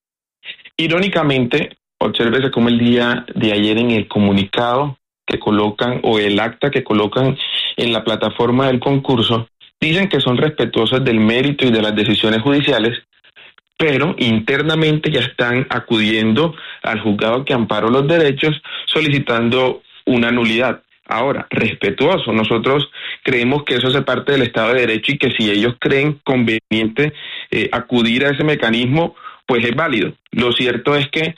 Irónicamente, obsérvese cómo el día de ayer en el comunicado que colocan o el acta que colocan en la plataforma del concurso, dicen que son respetuosos del mérito y de las decisiones judiciales, pero internamente ya están acudiendo al juzgado que amparó los derechos solicitando una nulidad. Ahora, respetuoso, nosotros creemos que eso hace parte del Estado de Derecho y que si ellos creen conveniente eh, acudir a ese mecanismo, pues es válido. Lo cierto es que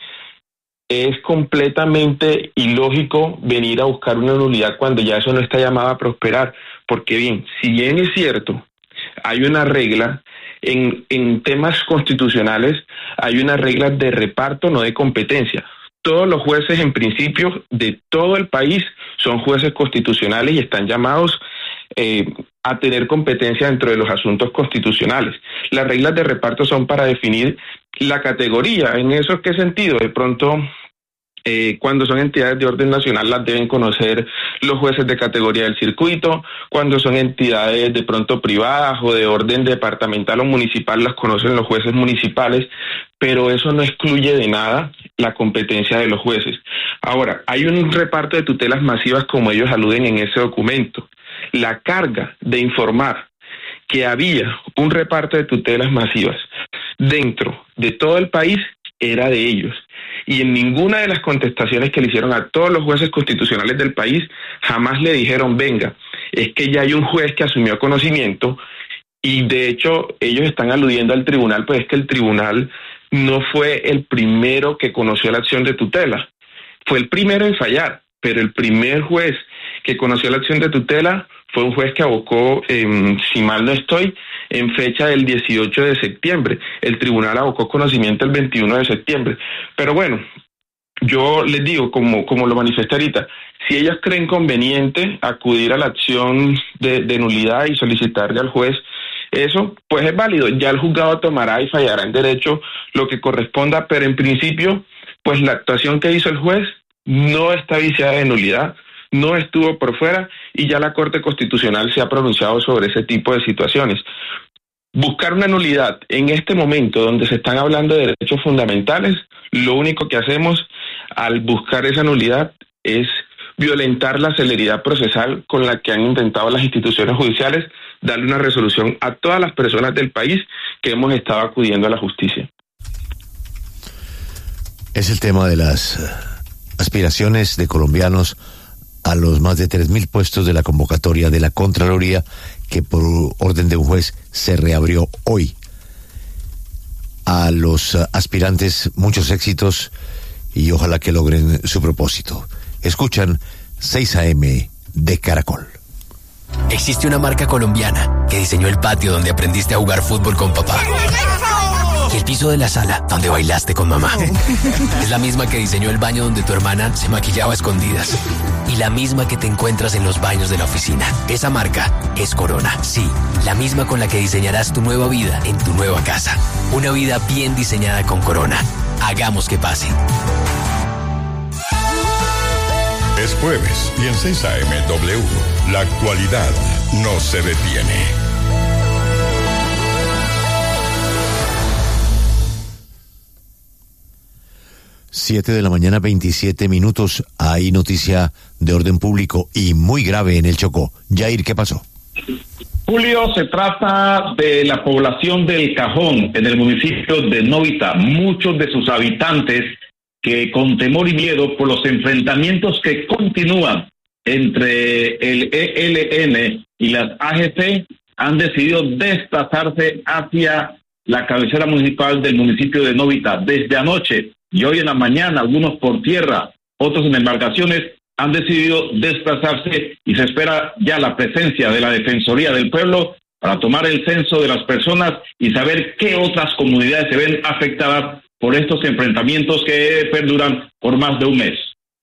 es completamente ilógico venir a buscar una nulidad cuando ya eso no está llamado a prosperar, porque bien, si bien es cierto, hay una regla en, en temas constitucionales, hay una regla de reparto, no de competencia. Todos los jueces en principio de todo el país son jueces constitucionales y están llamados eh, a tener competencia dentro de los asuntos constitucionales. Las reglas de reparto son para definir la categoría. ¿En eso qué sentido? De pronto, eh, cuando son entidades de orden nacional las deben conocer los jueces de categoría del circuito, cuando son entidades de pronto privadas o de orden departamental o municipal las conocen los jueces municipales, pero eso no excluye de nada la competencia de los jueces. Ahora, hay un reparto de tutelas masivas como ellos aluden en ese documento. La carga de informar que había un reparto de tutelas masivas dentro de todo el país era de ellos. Y en ninguna de las contestaciones que le hicieron a todos los jueces constitucionales del país, jamás le dijeron, venga, es que ya hay un juez que asumió conocimiento, y de hecho ellos están aludiendo al tribunal, pues es que el tribunal no fue el primero que conoció la acción de tutela, fue el primero en fallar, pero el primer juez que conoció la acción de tutela fue un juez que abocó, eh, si mal no estoy, en fecha del dieciocho de septiembre. El tribunal abocó conocimiento el veintiuno de septiembre. Pero bueno, yo les digo, como, como lo manifesté ahorita, si ellos creen conveniente acudir a la acción de, de nulidad y solicitarle al juez eso, pues es válido. Ya el juzgado tomará y fallará en derecho lo que corresponda, pero en principio, pues la actuación que hizo el juez no está viciada de nulidad, no estuvo por fuera y ya la Corte Constitucional se ha pronunciado sobre ese tipo de situaciones. Buscar una nulidad en este momento donde se están hablando de derechos fundamentales, lo único que hacemos al buscar esa nulidad es violentar la celeridad procesal con la que han intentado las instituciones judiciales darle una resolución a todas las personas del país que hemos estado acudiendo a la justicia. Es el tema de las aspiraciones de colombianos a los más de tres mil puestos de la convocatoria de la Contraloría, que por orden de un juez se reabrió hoy. A los aspirantes muchos éxitos y ojalá que logren su propósito. Escuchan seis A M de Caracol. Existe una marca colombiana que diseñó el patio donde aprendiste a jugar fútbol con papá. Y el piso de la sala donde bailaste con mamá. Es la misma que diseñó el baño donde tu hermana se maquillaba a escondidas. Y la misma que te encuentras en los baños de la oficina. Esa marca es Corona. Sí, la misma con la que diseñarás tu nueva vida en tu nueva casa. Una vida bien diseñada con Corona. Hagamos que pase. Es jueves y en seis A M W, la actualidad no se detiene. Siete de la mañana, veintisiete minutos. Hay noticia de orden público y muy grave en el Chocó. Yair, ¿qué pasó? Julio, se trata de la población del Cajón, en el municipio de Novita. Muchos de sus habitantes que con temor y miedo por los enfrentamientos que continúan entre el E L N y las A G C han decidido desplazarse hacia la cabecera municipal del municipio de Novita. Desde anoche y hoy en la mañana, algunos por tierra, otros en embarcaciones, han decidido desplazarse y se espera ya la presencia de la Defensoría del Pueblo para tomar el censo de las personas y saber qué otras comunidades se ven afectadas por estos enfrentamientos que perduran por más de un mes.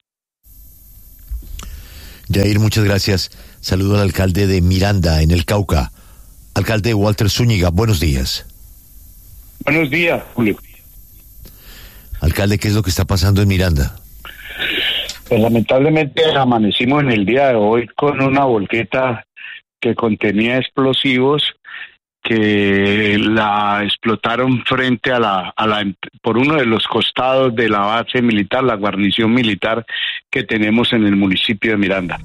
Yair, muchas gracias. Saludo al alcalde de Miranda, en el Cauca. Alcalde Walter Zúñiga, buenos días. Buenos días, Julio. Alcalde, ¿qué es lo que está pasando en Miranda? Pues lamentablemente amanecimos en el día de hoy con una volqueta que contenía explosivos que la explotaron frente a la, a la, por uno de los costados de la base militar, la guarnición militar que tenemos en el municipio de Miranda.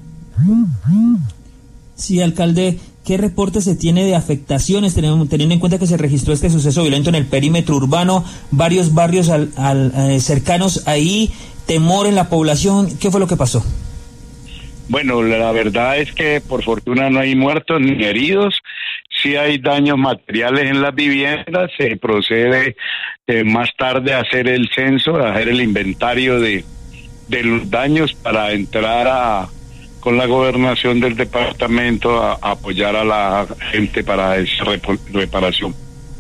Sí, alcalde, ¿qué reporte se tiene de afectaciones, teniendo, teniendo en cuenta que se registró este suceso violento en el perímetro urbano, varios barrios al, al, eh, cercanos ahí, temor en la población? ¿Qué fue lo que pasó? Bueno, la verdad es que por fortuna no hay muertos ni heridos, sí hay daños materiales en las viviendas, se procede eh, más tarde a hacer el censo, a hacer el inventario de, de los daños para entrar a con la gobernación del departamento a, a apoyar a la gente para esa reparación.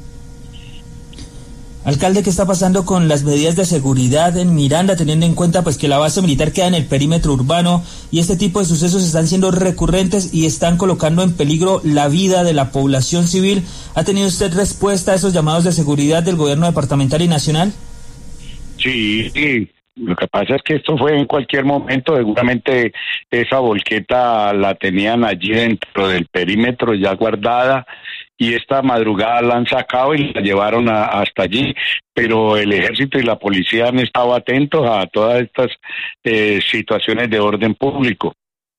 Alcalde, ¿qué está pasando con las medidas de seguridad en Miranda, teniendo en cuenta pues que la base militar queda en el perímetro urbano y este tipo de sucesos están siendo recurrentes y están colocando en peligro la vida de la población civil? ¿Ha tenido usted respuesta a esos llamados de seguridad del gobierno departamental y nacional? Sí, sí. Lo que pasa es que esto fue en cualquier momento, seguramente esa volqueta la tenían allí dentro del perímetro ya guardada y esta madrugada la han sacado y la llevaron a, hasta allí, pero el ejército y la policía han estado atentos a todas estas eh, situaciones de orden público.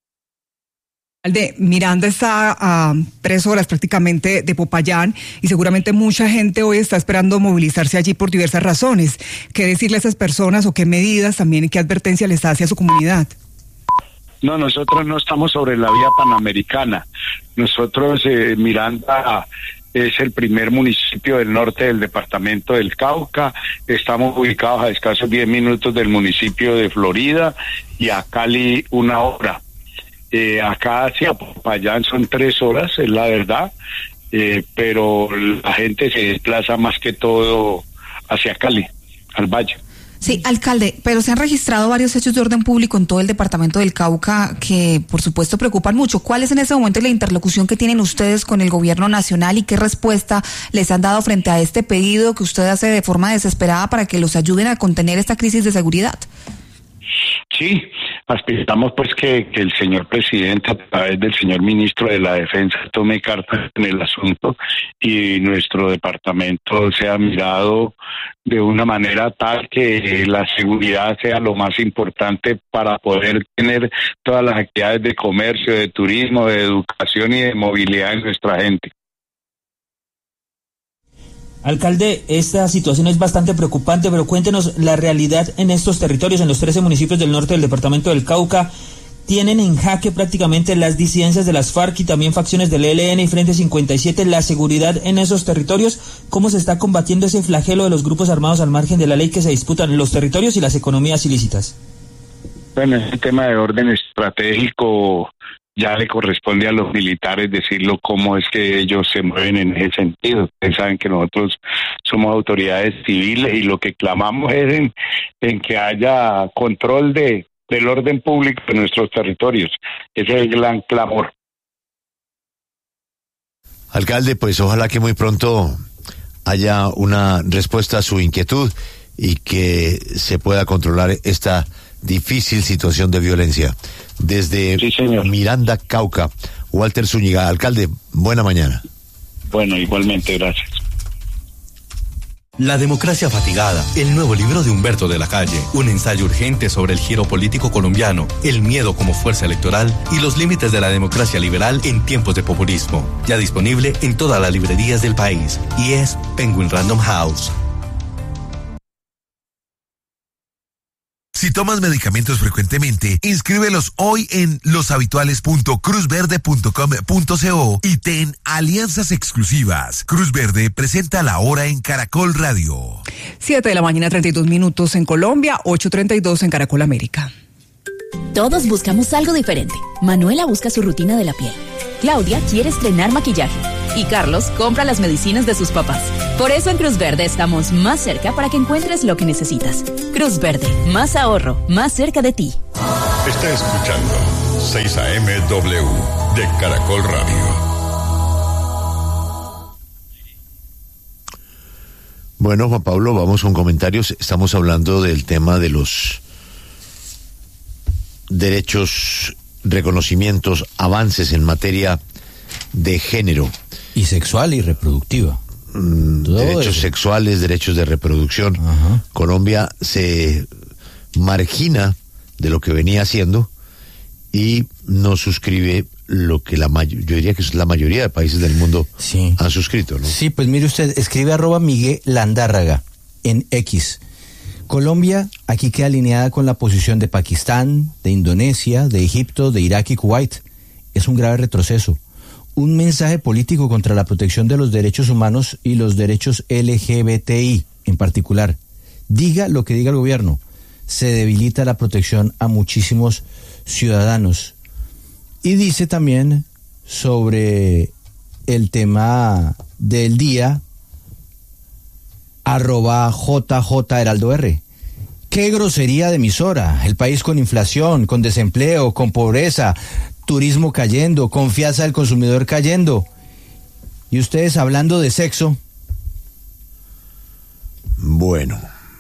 De Miranda está a tres horas prácticamente de Popayán y seguramente mucha gente hoy está esperando movilizarse allí por diversas razones. ¿Qué decirle a esas personas o qué medidas también y qué advertencia les hace a su comunidad? No, nosotros no estamos sobre la vía panamericana. Nosotros, eh, Miranda es el primer municipio del norte del departamento del Cauca. Estamos ubicados a escasos diez minutos del municipio de Florida y a Cali una hora. Eh, acá hacia Popayán son tres horas, es la verdad, eh, pero la gente se desplaza más que todo hacia Cali, al valle. Sí, alcalde, pero se han registrado varios hechos de orden público en todo el departamento del Cauca que, por supuesto, preocupan mucho. ¿Cuál es en ese momento la interlocución que tienen ustedes con el gobierno nacional y qué respuesta les han dado frente a este pedido que usted hace de forma desesperada para que los ayuden a contener esta crisis de seguridad? Sí, aspiramos pues que, que el señor presidente a través del señor ministro de la Defensa tome cartas en el asunto y nuestro departamento sea mirado de una manera tal que la seguridad sea lo más importante para poder tener todas las actividades de comercio, de turismo, de educación y de movilidad en nuestra gente. Alcalde, esta situación es bastante preocupante, pero cuéntenos la realidad en estos territorios, en los trece municipios del norte del departamento del Cauca. Tienen en jaque prácticamente las disidencias de las FARC y también facciones del E L N y Frente cincuenta y siete, la seguridad en esos territorios. ¿Cómo se está combatiendo ese flagelo de los grupos armados al margen de la ley que se disputan los territorios y las economías ilícitas? Bueno, ese tema de orden estratégico ya le corresponde a los militares decirlo cómo es que ellos se mueven en ese sentido. Ustedes saben que nosotros somos autoridades civiles y lo que clamamos es en, en que haya control de del orden público en nuestros territorios. Ese es el gran clamor. Alcalde, pues ojalá que muy pronto haya una respuesta a su inquietud y que se pueda controlar esta difícil situación de violencia. Desde sí, Miranda, Cauca, Walter Zúñiga. Alcalde, buena mañana. Bueno, igualmente, gracias. La democracia fatigada, el nuevo libro de Humberto de la Calle, un ensayo urgente sobre el giro político colombiano, el miedo como fuerza electoral y los límites de la democracia liberal en tiempos de populismo. Ya disponible en todas las librerías del país y es Penguin Random House. Si tomas medicamentos frecuentemente, inscríbelos hoy en loshabituales punto cruz verde punto com punto co y ten alianzas exclusivas. Cruz Verde presenta La Hora en Caracol Radio. siete de la mañana, treinta y dos minutos en Colombia, ocho treinta y dos en Caracol América. Todos buscamos algo diferente. Manuela busca su rutina de la piel. Claudia quiere estrenar maquillaje. Y Carlos compra las medicinas de sus papás. Por eso en Cruz Verde estamos más cerca para que encuentres lo que necesitas. Cruz Verde, más ahorro, más cerca de ti. Está escuchando seis A M W de Caracol Radio. Bueno, Juan Pablo, vamos con comentarios. Estamos hablando del tema de los derechos, reconocimientos, avances en materia de género. Y sexual y reproductiva. Mm, derechos eso. sexuales, derechos de reproducción. Ajá. Colombia se margina de lo que venía haciendo y no suscribe lo que la mayoría, yo diría que es la mayoría de países del mundo sí. han suscrito, ¿no? Sí, pues mire usted, escribe arroba Miguel Landárraga en X. Colombia aquí queda alineada con la posición de Pakistán, de Indonesia, de Egipto, de Irak y Kuwait. Es un grave retroceso. Un mensaje político contra la protección de los derechos humanos y los derechos L G B T I en particular. Diga lo que diga el gobierno, se debilita la protección a muchísimos ciudadanos. Y dice también sobre el tema del día, arroba J J Heraldo R. Qué grosería de emisora, el país con inflación, con desempleo, con pobreza, turismo cayendo, confianza del consumidor cayendo. Y ustedes hablando de sexo. Bueno.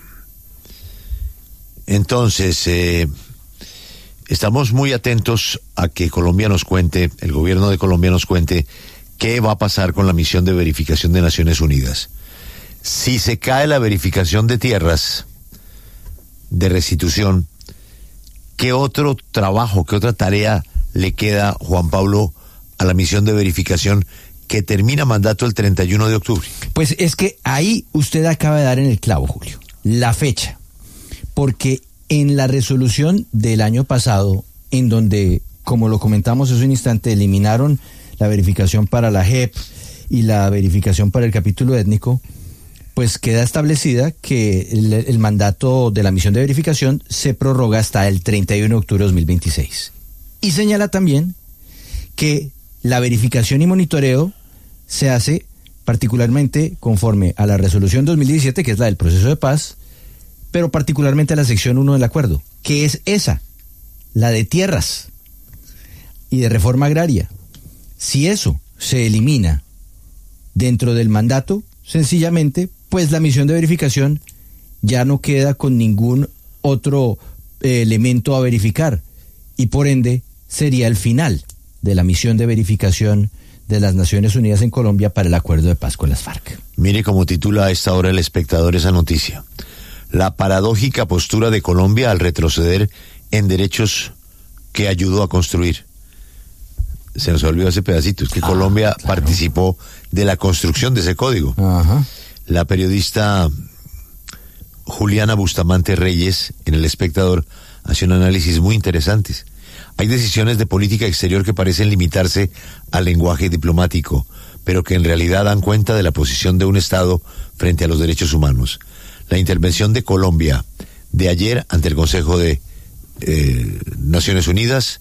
Entonces, eh, estamos muy atentos a que Colombia nos cuente, el gobierno de Colombia nos cuente qué va a pasar con la misión de verificación de Naciones Unidas. Si se cae la verificación de tierras, de restitución, ¿qué otro trabajo, qué otra tarea le queda, Juan Pablo, a la misión de verificación que termina mandato el treinta y uno de octubre? Pues es que ahí usted acaba de dar en el clavo, Julio, la fecha. Porque en la resolución del año pasado, en donde, como lo comentamos hace un instante, eliminaron la verificación para la J E P y la verificación para el capítulo étnico, pues queda establecida que el, el mandato de la misión de verificación se prorroga hasta el treinta y uno de octubre de dos mil veintiséis. Y señala también que la verificación y monitoreo se hace particularmente conforme a la resolución dos mil diecisiete, que es la del proceso de paz, pero particularmente a la sección uno del acuerdo, que es esa, la de tierras y de reforma agraria. Si eso se elimina dentro del mandato, sencillamente, pues la misión de verificación ya no queda con ningún otro eh, elemento a verificar y por ende sería el final de la misión de verificación de las Naciones Unidas en Colombia para el acuerdo de paz con las FARC. Mire cómo titula a esta hora El Espectador esa noticia. La paradójica postura de Colombia al retroceder en derechos que ayudó a construir. Se nos olvidó ese pedacito, es que ah, Colombia claro. participó de la construcción de ese código. Ajá. La periodista Juliana Bustamante Reyes, en El Espectador, hace un análisis muy interesante. Hay decisiones de política exterior que parecen limitarse al lenguaje diplomático, pero que en realidad dan cuenta de la posición de un Estado frente a los derechos humanos. La intervención de Colombia de ayer ante el Consejo de eh, Naciones Unidas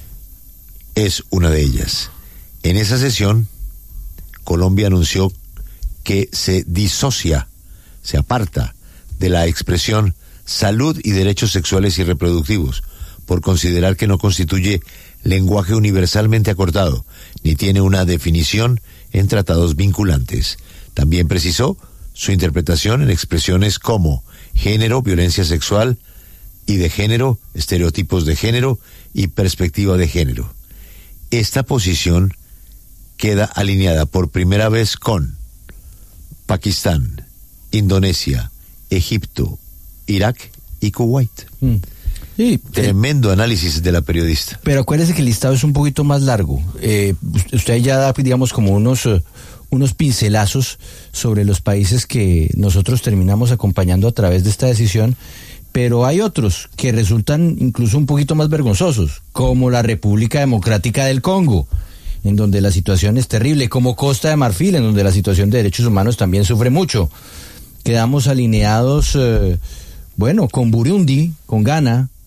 es una de ellas. En esa sesión, Colombia anunció que se disocia, se aparta de la expresión salud y derechos sexuales y reproductivos, por considerar que no constituye lenguaje universalmente acordado, ni tiene una definición en tratados vinculantes. También precisó su interpretación en expresiones como género, violencia sexual y de género, estereotipos de género y perspectiva de género. Esta posición queda alineada por primera vez con Pakistán, Indonesia, Egipto, Irak y Kuwait. Mm. Sí, tremendo eh, análisis de la periodista. Pero acuérdese que el listado es un poquito más largo. Eh, usted ya da, digamos, como unos, uh, unos pincelazos sobre los países que nosotros terminamos acompañando a través de esta decisión, pero hay otros que resultan incluso un poquito más vergonzosos, como la República Democrática del Congo, en donde la situación es terrible, como Costa de Marfil, en donde la situación de derechos humanos también sufre mucho. Quedamos alineados, eh, bueno, con Burundi, con Ghana,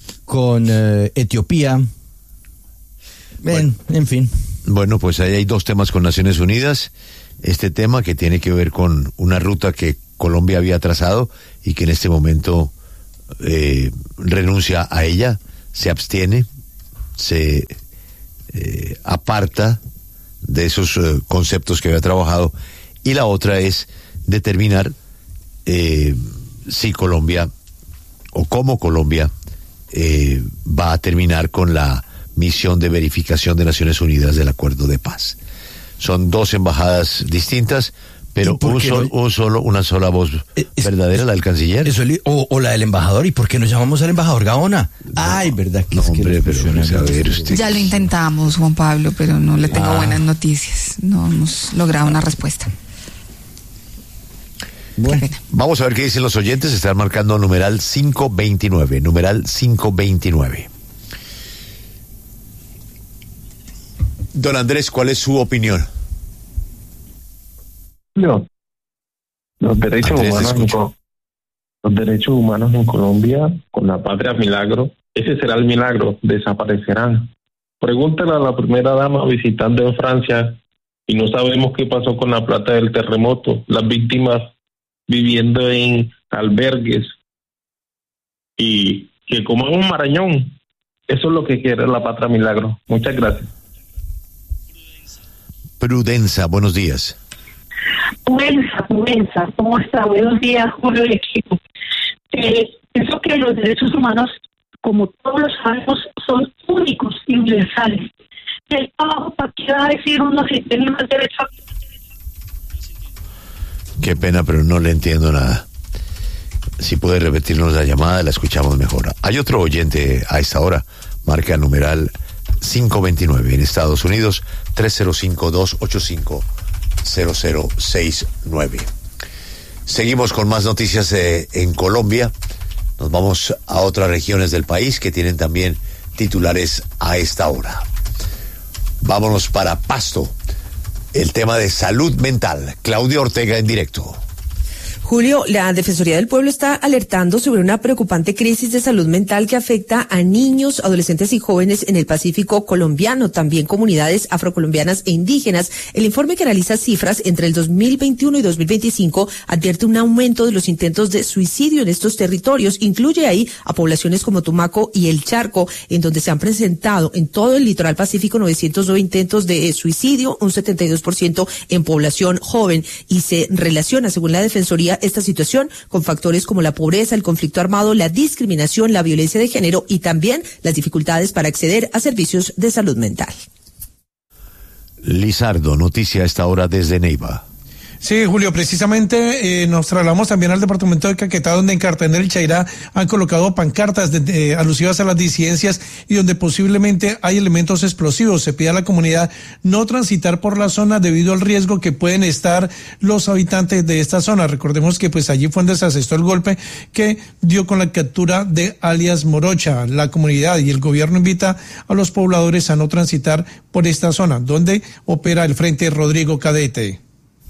con eh, Etiopía. Bueno, en, en fin. Bueno, pues ahí hay dos temas con Naciones Unidas. Este tema que tiene que ver con una ruta que Colombia había trazado y que en este momento eh, renuncia a ella, se abstiene, se eh, aparta de esos eh, conceptos que había trabajado, y la otra es determinar eh, si Colombia o cómo Colombia eh, va a terminar con la misión de verificación de Naciones Unidas del Acuerdo de Paz. Son dos embajadas distintas, pero un, sol, no? un solo, una sola voz es, verdadera, la del canciller. Eso, o, o la del embajador. ¿Y por qué no llamamos al embajador Gaona? No, Ay, verdad que no, es hombre, que pero pues, a ver, usted... Ya lo intentamos, Juan Pablo, pero no le tengo ah. buenas noticias. No hemos logrado una respuesta. Bueno, vamos a ver qué dicen los oyentes. Están marcando numeral cinco veintinueve. Numeral cinco veintinueve. Don Andrés, ¿cuál es su opinión? No. Los derechos Andrés, humanos en, los derechos humanos en Colombia, con la patria milagro, ese será el milagro, desaparecerán. Pregúntale a la primera dama visitando en Francia y no sabemos qué pasó con la plata del terremoto, las víctimas viviendo en albergues y que coman un marañón. Eso es lo que quiere la patria milagro. Muchas gracias. Prudenza, buenos días. Prudenza, Prudenza, ¿cómo está? Buenos días, Julio y equipo. Eh, pienso que los derechos humanos, como todos los sabemos, son únicos y universales. El trabajo, ¿para qué va a decir uno si tiene más derecho a... Qué pena, pero no le entiendo nada. Si puede repetirnos la llamada, la escuchamos mejor. Hay otro oyente a esta hora, marca numeral cinco veintinueve en Estados Unidos, tres cero cinco, dos ocho cinco, cero cero seis nueve. Seguimos con más noticias eh, en Colombia. Nos vamos a otras regiones del país que tienen también titulares a esta hora. Vámonos para Pasto. El tema de salud mental. Claudia Ortega en directo. Julio, la Defensoría del Pueblo está alertando sobre una preocupante crisis de salud mental que afecta a niños, adolescentes y jóvenes en el Pacífico colombiano, también comunidades afrocolombianas e indígenas. El informe, que analiza cifras entre el dos mil veintiuno y dos mil veinticinco, advierte un aumento de los intentos de suicidio en estos territorios. Incluye ahí a poblaciones como Tumaco y El Charco, en donde se han presentado en todo el litoral pacífico novecientos nueve intentos de suicidio, un setenta y dos por ciento en población joven, y se relaciona, según la Defensoría, esta situación con factores como la pobreza, el conflicto armado, la discriminación, la violencia de género y también las dificultades para acceder a servicios de salud mental. Lizardo, noticia a esta hora desde Neiva. Sí, Julio, precisamente eh, nos trasladamos también al departamento de Caquetá, donde en Cartagena del Chairá han colocado pancartas de, de, alusivas a las disidencias y donde posiblemente hay elementos explosivos. Se pide a la comunidad no transitar por la zona debido al riesgo que pueden estar los habitantes de esta zona. Recordemos que pues allí fue donde se asestó el golpe que dio con la captura de alias Morocha. La comunidad y el gobierno invita a los pobladores a no transitar por esta zona, donde opera el Frente Rodrigo Cadete.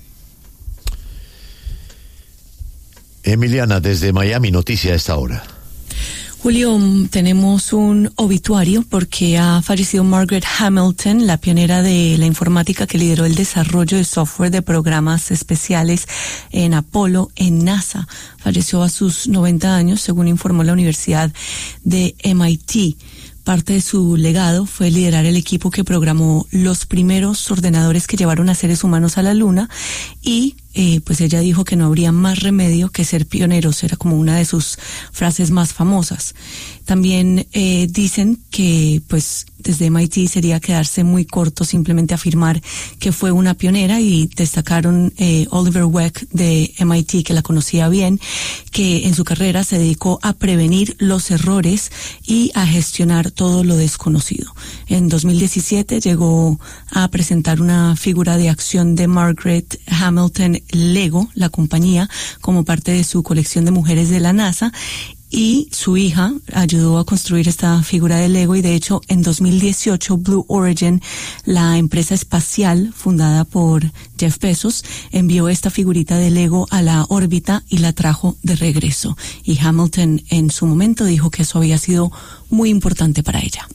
Emiliana, desde Miami, noticia a esta hora. Julio, tenemos un obituario porque ha fallecido Margaret Hamilton, la pionera de la informática que lideró el desarrollo de software de programas especiales en Apolo, en NASA. Falleció a sus noventa años, según informó la Universidad de M I T. Parte de su legado fue liderar el equipo que programó los primeros ordenadores que llevaron a seres humanos a la Luna y eh, pues ella dijo que no habría más remedio que ser pioneros, era como una de sus frases más famosas. También eh, dicen que pues desde M I T sería quedarse muy corto simplemente afirmar que fue una pionera, y destacaron eh, Oliver Weck de M I T, que la conocía bien, que en su carrera se dedicó a prevenir los errores y a gestionar todo lo desconocido. En dos mil diecisiete llegó a presentar una figura de acción de Margaret Hamilton Lego, la compañía, como parte de su colección de mujeres de la NASA, y su hija ayudó a construir esta figura de Lego, y de hecho en dos mil dieciocho Blue Origin, la empresa espacial fundada por Jeff Bezos, envió esta figurita de Lego a la órbita y la trajo de regreso, y Hamilton en su momento dijo que eso había sido muy importante para ella.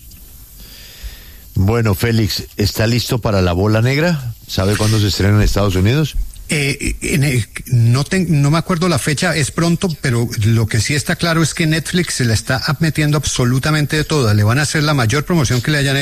Bueno, Félix, ¿está listo para La Bola Negra? ¿Sabe cuándo se estrena en Estados Unidos? Eh, en el, no, te, no me acuerdo la fecha, es pronto, pero lo que sí está claro es que Netflix se la está metiendo absolutamente de todas. Le van a hacer la mayor promoción que le hayan hecho